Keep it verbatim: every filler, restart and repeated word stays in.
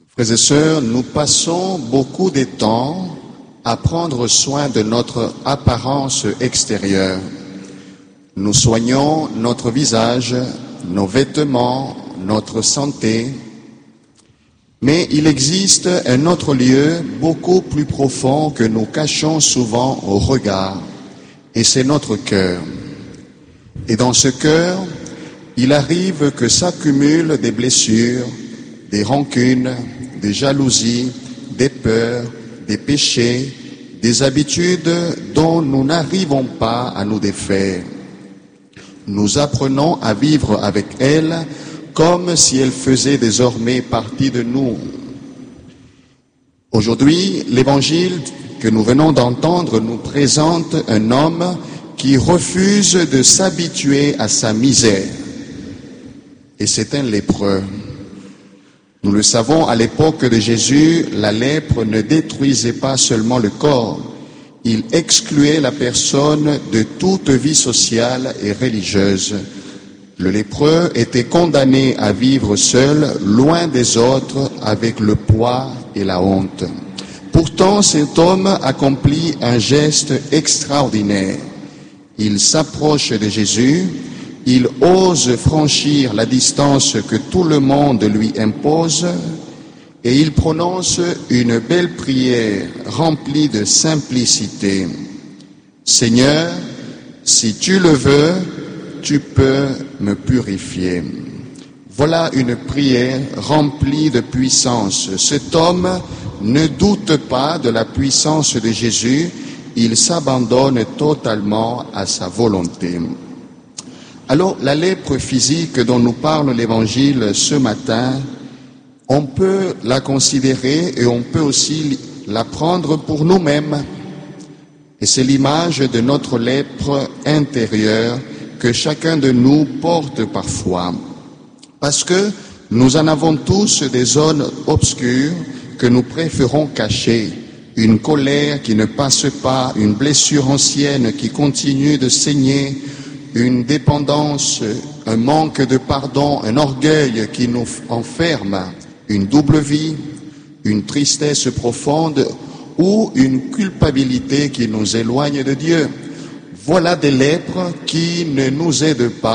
Frères et sœurs, nous passons beaucoup de temps à prendre soin de notre apparence extérieure. Nous soignons notre visage, nos vêtements, notre santé. Mais il existe un autre lieu beaucoup plus profond que nous cachons souvent au regard, et c'est notre cœur. Et dans ce cœur, il arrive que s'accumulent des blessures, des rancunes, des jalousies, des peurs, des péchés, des habitudes dont nous n'arrivons pas à nous défaire. Nous apprenons à vivre avec elles comme si elles faisaient désormais partie de nous. Aujourd'hui, l'évangile que nous venons d'entendre nous présente un homme qui refuse de s'habituer à sa misère. Et c'est un lépreux. Nous le savons, à l'époque de Jésus, la lèpre ne détruisait pas seulement le corps, il excluait la personne de toute vie sociale et religieuse. Le lépreux était condamné à vivre seul, loin des autres, avec le poids et la honte. Pourtant, cet homme accomplit un geste extraordinaire. Il s'approche de Jésus, il ose franchir la distance que tout le monde lui impose et il prononce une belle prière remplie de simplicité. Seigneur, si tu le veux, tu peux me purifier. Voilà une prière remplie de puissance. Cet homme ne doute pas de la puissance de Jésus, il s'abandonne totalement à sa volonté. Alors, la lèpre physique dont nous parle l'Évangile ce matin, on peut la considérer et on peut aussi la prendre pour nous-mêmes. Et c'est l'image de notre lèpre intérieure que chacun de nous porte parfois. Parce que nous en avons tous des zones obscures que nous préférons cacher. Une colère qui ne passe pas, une blessure ancienne qui continue de saigner, une dépendance, un manque de pardon, un orgueil qui nous enferme, une double vie, une tristesse profonde ou une culpabilité qui nous éloigne de Dieu. Voilà des lèpres qui ne nous aident pas